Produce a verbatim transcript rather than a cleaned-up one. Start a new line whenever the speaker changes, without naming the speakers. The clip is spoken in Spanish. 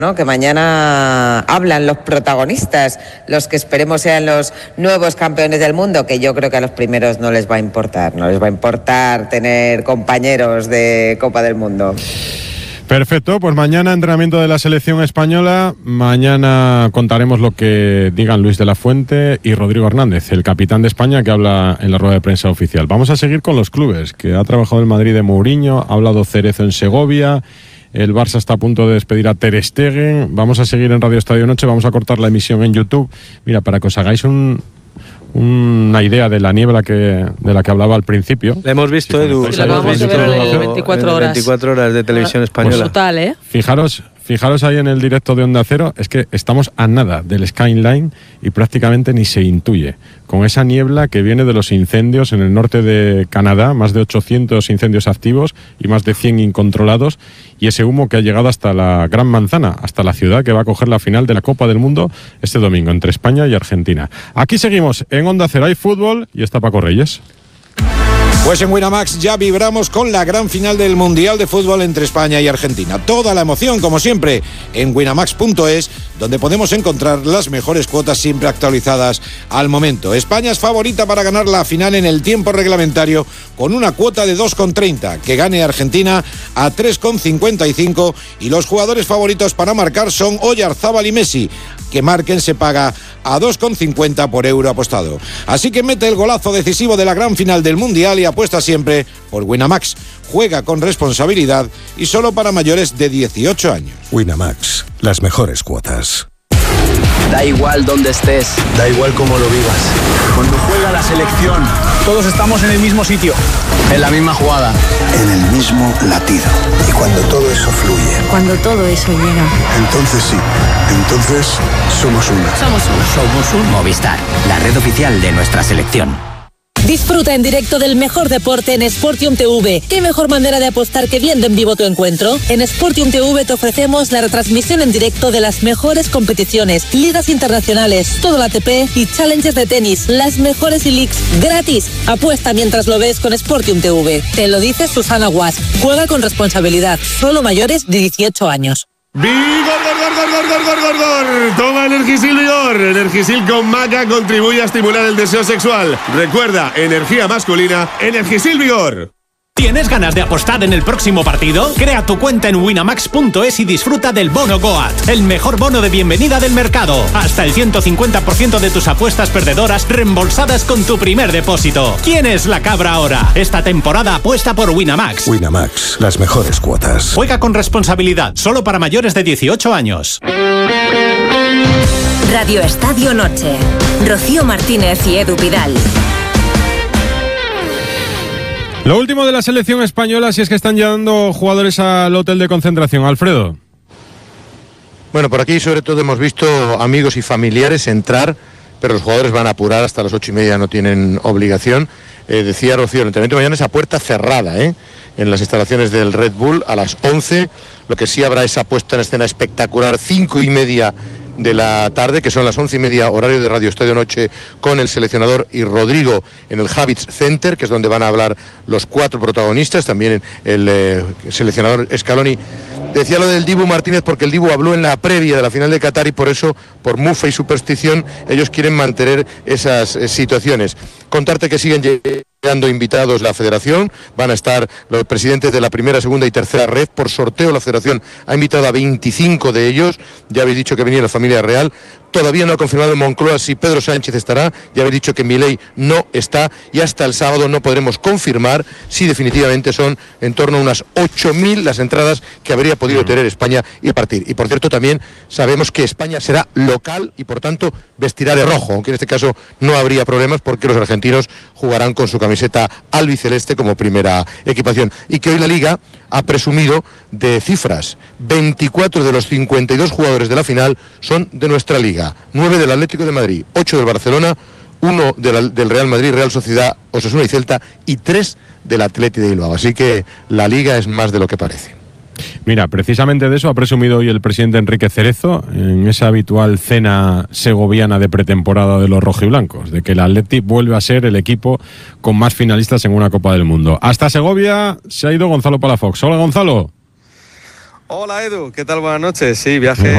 ¿no? Que mañana hablan los protagonistas, los que esperemos sean los nuevos campeones del mundo, que yo creo que a los primeros no les va a importar, no les va a importar tener compañeros de Copa del Mundo.
Perfecto, pues mañana entrenamiento de la selección española, mañana contaremos lo que digan Luis de la Fuente y Rodrigo Hernández, el capitán de España que habla en la rueda de prensa oficial. Vamos a seguir con los clubes, que ha trabajado el Madrid de Mourinho, ha hablado Cerezo en Segovia. El Barça está a punto de despedir a Ter Stegen. Vamos a seguir en Radio Estadio Noche. Vamos a cortar la emisión en YouTube. Mira, para que os hagáis un, una idea de la niebla que, de la que hablaba al principio.
La hemos visto, sí, Edu.
Sí, la acabamos de ver en el veinticuatro horas.
veinticuatro horas de televisión española.
Pues total, ¿eh?
Fijaros, fijaros ahí en el directo de Onda Cero, es que estamos a nada del skyline y prácticamente ni se intuye. Con esa niebla que viene de los incendios en el norte de Canadá, más de ochocientos incendios activos y más de cien incontrolados, y ese humo que ha llegado hasta la Gran Manzana, hasta la ciudad que va a coger la final de la Copa del Mundo este domingo entre España y Argentina. Aquí seguimos en Onda Cero, hay fútbol y está Paco Reyes.
Pues en Winamax ya vibramos con la gran final del Mundial de Fútbol entre España y Argentina. Toda la emoción, como siempre, en winamax punto es, donde podemos encontrar las mejores cuotas siempre actualizadas al momento. España es favorita para ganar la final en el tiempo reglamentario con una cuota de dos coma treinta, que gane Argentina a tres coma cincuenta y cinco, y los jugadores favoritos para marcar son Oyarzábal y Messi. Que marquen se paga a dos coma cincuenta por euro apostado. Así que mete el golazo decisivo de la gran final del Mundial y apuesta siempre por Winamax. Juega con responsabilidad y solo para mayores de dieciocho años.
Winamax, las mejores cuotas.
Da igual dónde estés,
da igual cómo lo vivas.
Cuando juega la selección,
todos estamos en el mismo sitio,
en la misma jugada,
en el mismo latido. Y cuando todo eso fluye,
cuando todo eso llega,
entonces sí, entonces somos uno.
Somos uno.
Somos un Movistar, la red oficial de nuestra selección.
Disfruta en directo del mejor deporte en Sportium T V. ¿Qué mejor manera de apostar que viendo en vivo tu encuentro? En Sportium T V te ofrecemos la retransmisión en directo de las mejores competiciones, ligas internacionales, todo la A T P y challenges de tenis, las mejores e-leagues gratis. Apuesta mientras lo ves con Sportium T V. Te lo dice Susana Guas. Juega con responsabilidad. Solo mayores de dieciocho años.
¡Vigor, gor, gor, gor, gor, gor, gor, gor! Toma Energisil Vigor. Energisil con maca contribuye a estimular el deseo sexual. Recuerda, energía masculina, Energisil Vigor.
¿Tienes ganas de apostar en el próximo partido? Crea tu cuenta en winamax punto es y disfruta del bono Goat, el mejor bono de bienvenida del mercado. Hasta el ciento cincuenta por ciento de tus apuestas perdedoras reembolsadas con tu primer depósito. ¿Quién es la cabra ahora? Esta temporada apuesta por Winamax.
Winamax, las mejores cuotas.
Juega con responsabilidad, solo para mayores de dieciocho años.
Radio Estadio Noche. Rocío Martínez y Edu Pidal.
Lo último de la selección española, si es que están llevando jugadores al hotel de concentración. Alfredo.
Bueno, por aquí sobre todo hemos visto amigos y familiares entrar, pero los jugadores van a apurar hasta las ocho y media, no tienen obligación. Eh, decía Rocío, el entrenamiento de mañana es a puerta cerrada, ¿eh? En las instalaciones del Red Bull a las once. Lo que sí habrá esa puesta en escena espectacular, cinco y media de la tarde, que son las once y media horario de Radio Estadio Noche, con el seleccionador y Rodrigo en el Javits Center, que es donde van a hablar los cuatro protagonistas, también el eh, seleccionador Scaloni. Decía lo del Dibu Martínez porque el Dibu habló en la previa de la final de Qatar y por eso, por mufa y superstición, ellos quieren mantener esas eh, situaciones. Contarte que siguen llegando invitados la federación, van a estar los presidentes de la primera, segunda y tercera red. Por sorteo la federación ha invitado a veinticinco de ellos, ya habéis dicho que venía la familia real. Todavía no ha confirmado en Moncloa si Pedro Sánchez estará, ya habéis dicho que Milei no está y hasta el sábado no podremos confirmar si definitivamente son en torno a unas ocho mil las entradas que habría podido tener España y partir. Y por cierto también sabemos que España será local y por tanto vestirá de rojo, aunque en este caso no habría problemas porque los argentinos jugarán con su camiseta albiceleste como primera equipación. Y que hoy la Liga ha presumido de cifras. veinticuatro de los cincuenta y dos jugadores de la final son de nuestra Liga. nueve del Atlético de Madrid, ocho del Barcelona, uno de la, del Real Madrid, Real Sociedad, Osasuna y Celta y tres del Athletic de Bilbao. Así que la Liga es más de lo que parece.
Mira, precisamente de eso ha presumido hoy el presidente Enrique Cerezo en esa habitual cena segoviana de pretemporada de los rojiblancos, de que el Athletic vuelve a ser el equipo con más finalistas en una Copa del Mundo. Hasta Segovia se ha ido Gonzalo Palafox. Hola, Gonzalo.
Hola, Edu, ¿qué tal? Buenas noches. Sí, viaje